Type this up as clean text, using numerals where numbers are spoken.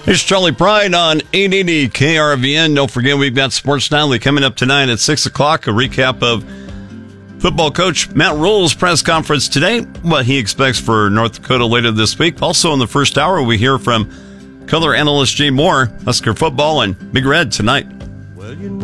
Here's Charlie Pride on 880 KRVN. Don't forget, we've got Sports Nightly coming up tonight at 6 o'clock. A recap of football coach Matt Rhule's press conference today, what he expects for North Dakota later this week. Also in the first hour, we hear from color analyst Jay Moore, Husker football and Big Red tonight.